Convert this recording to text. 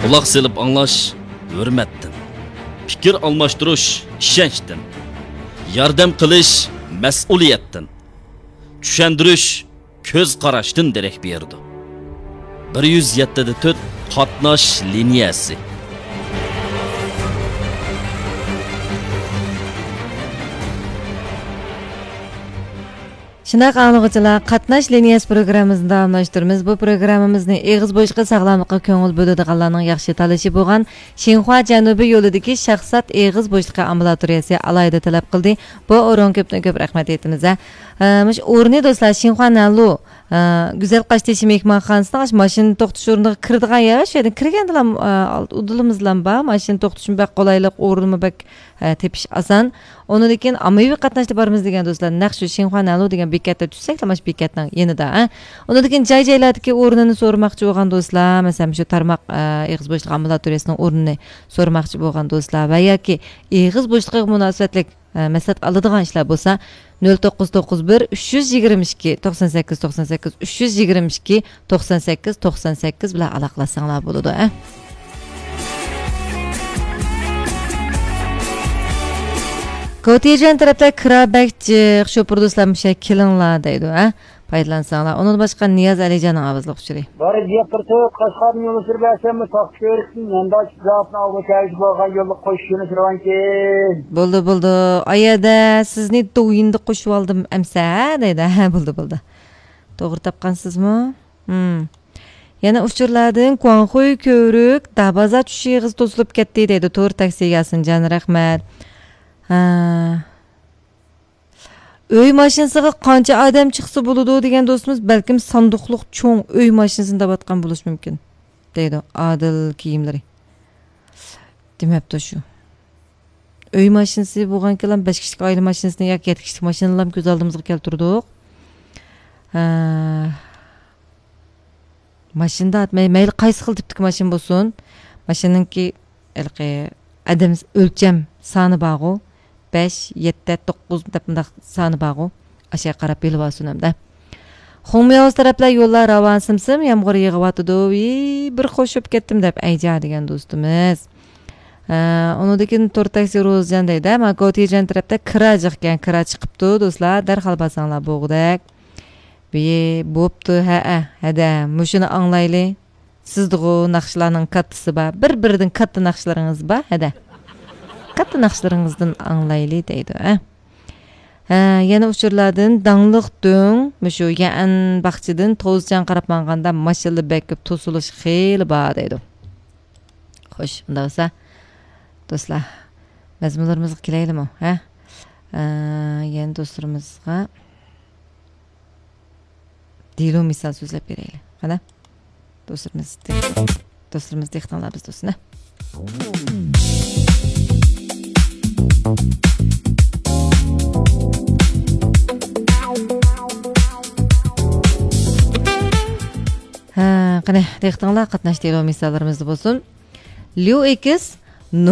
Quloq selib anglash hurmatdan, fikr almashtirish ishonchdan, yordam qilish mas'uliyatdan, tushuntirish ko'z qarashdan darak berdi. 107 qatnash liniyasi. Şunaq anlıqçılar, qatnaş liniyası programımızda davamlaşdırımız. Bu programımızın eğiz boşluqı sağlamlıqqa köngül bölüdüqanlarning yaxshi talaşı bolğan Xinhua Janubi yo'lidagi shaxsat eğiz boşluqi ambulatoriyasi alayda talab qildi. Bu o'rin ko'p rahmat etimiz. Mush o'rni do'stlar Xinhua Nalu güzel qaşteşi mehmonxonasida mashina to'xtash o'rniga kirdigan ya, shu yerdan kirgandilar udulimizdan ba mashina to'xtashim bak qolaylik, o'rnimi bak tepish oson. Onun için amavi qatnashda bormiz degan do'stlar, naqsh Xinhua Nalu degan bekatda tushsak, mash bekatning yanida. Onun için joy-joylardagi o'rnini so'ramoqchi bo'lgan do'stlar, masalan shu tarmoq eğiz boshliq ambulatoriyasining o'rnini so'ramoqchi bo'lgan do'stlar va yoki eğiz boshliqiga munosabatlik maslahat oladigan ishlar bo'lsa 0991 322 98 98 322 98 98 bilan aloqalashsanglar bo'ladi. Kotijan tarafda kirabakchiq şopur do'stlar kelinglar deydi, Paydalansanlar. Onun başqa Niyaz Alijonning ovozli uçuri. Bari gapirib, Qashqarning yo'li sirib bersanmi, toq ko'rsin, menda javobni olib kelib bo'lgan yo'lni qo'shishini sirvanki. Bo'ldi. Ayada sizni to'yinda qo'shib oldim amsa, deydi. Bo'ldi. To'g'ri topgansizmi? Yana uchurlardan Quanxoy ko'rik, Dabaza tushig'iz to'silib ketdi deydi. To'g'ri taksi egasin, jan rahmat. Öy mashinasiga qancha odam chiqsa bo'ladi degan do'stimiz balkim sanduqliq cho'ng öy mashinasini tabatgan bo'lish mumkin deydi Adil kiyimlari. Demapti shu. Öy mashinasi bo'lgan-kelam 5 kishilik oila mashinasini yoki 7 kishilik mashinalar ko'z oldimizga keltirdik. Mashinada mayli qaysi xil tipdagi mashin bo'lsin, mashinanki adam o'lcham soni bor. 5, 7, 9 deb bunday soni bor. Aşağı qarab belib olsunamda. Xongmiyos taraflar yo'llar ravon simsim, yomg'ir yig'yotdi. Bir qo'shib ketdim deb ayja degan do'stimiz. Undan to'rt taksi Rozjan deydi. Makotijan tarafda kira chiqqan, kira chiqibdi do'stlar. Darhol basanglar bo'g'dak. Bo'pti, hada, mushuni anglayli. Sizdigu naqshlarning kattasi bor. Bir-biridan katta naqshlaringiz bor, hada. Katta naqshlaringizdan anglayli deydi. Yana uchurlardan dangliq do'ng, shu yan baxchidan to'zjan qarab manganda mashina bekib to'silish xeyli bor deydi. Xo'sh, unda bo'lsa do'stlar, mazmunlarimizga kelaylikmi, yana do'stlarimizga dilu misol so'zlab beraylik. Qana? Do'stlarimiz dehqonlar biz do'stlar. Qani dehqonlar qatnashdilar misollarimiz bo'lsin. Liu X